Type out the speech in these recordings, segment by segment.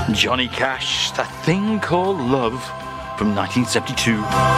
Johnny Cash, That Thing Called Love from 1972.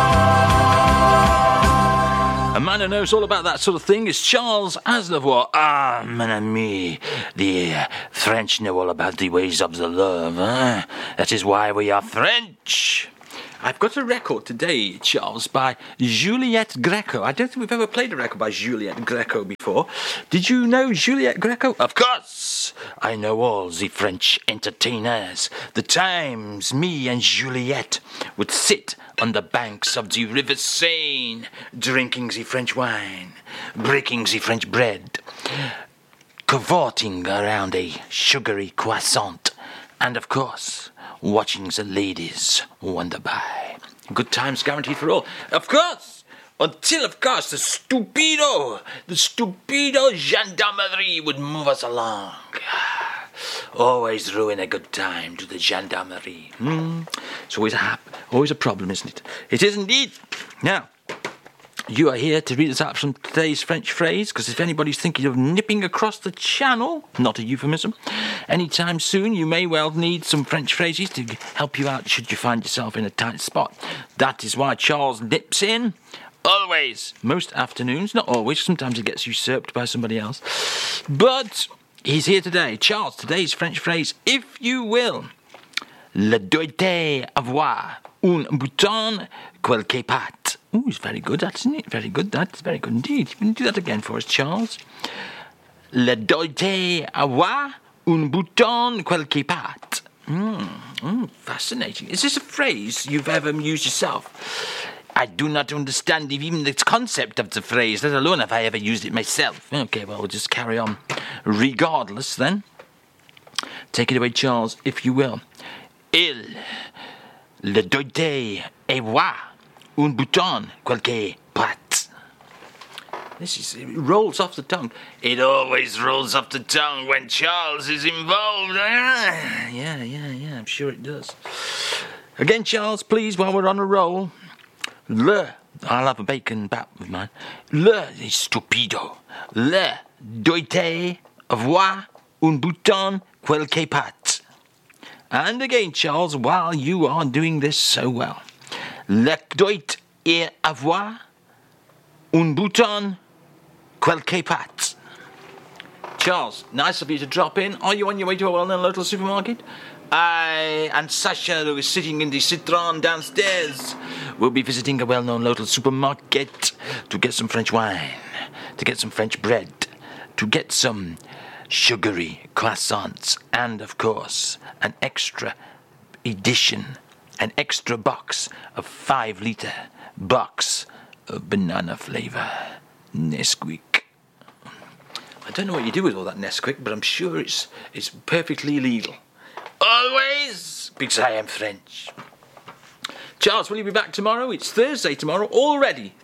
A man who knows all about that sort of thing is Charles Aznavour. Ah, mon ami, the French know all about the ways of the love. That is why we are French. I've got a record today, Charles, by Juliette Greco. I don't think we've ever played a record by Juliette Greco before. Did you know Juliette Greco? Of course! I know all the French entertainers. The times me and Juliette would sit on the banks of the River Seine, drinking the French wine, breaking the French bread, cavorting around a sugary croissant, and of course, watching the ladies wander by. Good times guaranteed for all. Of course! Until, of course, the stupido gendarmerie would move us along. Always ruin a good time to the gendarmerie. It's always a problem, isn't it? It is indeed. Now, you are here to read us out from today's French phrase, because if anybody's thinking of nipping across the channel, not a euphemism, anytime soon, you may well need some French phrases to help you out should you find yourself in a tight spot. That is why Charles nips in. Always. Most afternoons. Not always. Sometimes he gets usurped by somebody else. But he's here today. Charles, today's French phrase, if you will. Le doit avoir un bouton quelque part. Oh, it's very good, that, isn't it? Very good, that's very good indeed. You can do that again for us, Charles. Le doit avoir un bouton quelque part. Fascinating. Is this a phrase you've ever used yourself? I do not understand even the concept of the phrase, let alone have I ever used it myself. Okay, well, we'll just carry on. Regardless, then. Take it away, Charles, if you will. Le doit avoir un bouton quelque part. It rolls off the tongue. It always rolls off the tongue when Charles is involved. Yeah, I'm sure it does. Again, Charles, please, while we're on a roll. I'll have a bacon bat with mine. Le stupido. Le doit avoir un bouton quelque part. And again, Charles, while you are doing this so well. Le doit avoir un bouton quelque part. Charles, nice of you to drop in. Are you on your way to a well-known local supermarket? I and Sasha, who is sitting in the Citron downstairs, will be visiting a well-known local supermarket to get some French wine, to get some French bread, to get some sugary croissants, and, of course, an extra edition, an extra box of 5-litre box of banana flavour Nesquik. I don't know what you do with all that Nesquik, but I'm sure it's perfectly legal. Always, because I am French. Charles, will you be back tomorrow? It's Thursday tomorrow already.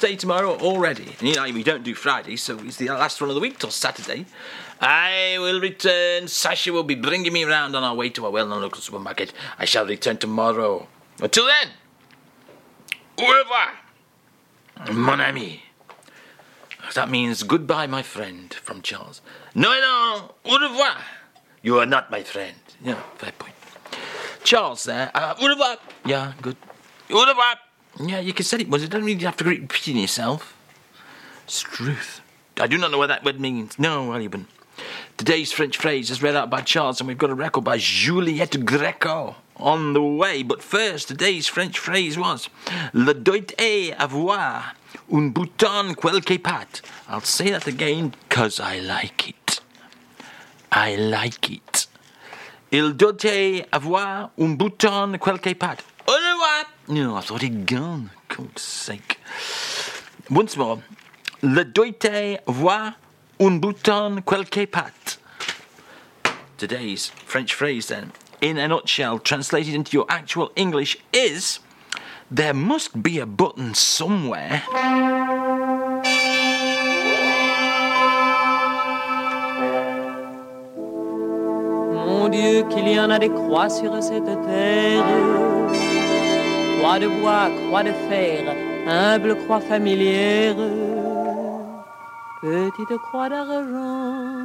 And you know, we don't do Friday, so it's the last one of the week till Saturday. I will return. Sasha will be bringing me around on our way to a well-known local supermarket. I shall return tomorrow. Until then, au revoir, mon ami. That means goodbye, my friend, from Charles. No, au revoir. You are not my friend. Yeah, fair point. Charles there. Au revoir. Yeah, good. Au revoir. Yeah, you can say it, but you don't really have to keep repeating yourself. It's truth. I do not know what that word means. No, well, even. Today's French phrase is read out by Charles, and we've got a record by Juliette Greco on the way. But first, today's French phrase was Le doit avoir un bouton quelque part. I'll say that again because I like it. I like it. Il doit avoir un bouton quelque part. Au revoir. No, I thought he'd gone. God's sake. Once more. Le doit avoir un bouton quelque part. Today's French phrase, then, in a nutshell, translated into your actual English, is there must be a button somewhere. Mon Dieu, qu'il y en a des croix sur cette terre, croix de bois, croix de fer, humble croix familière, petite croix d'argent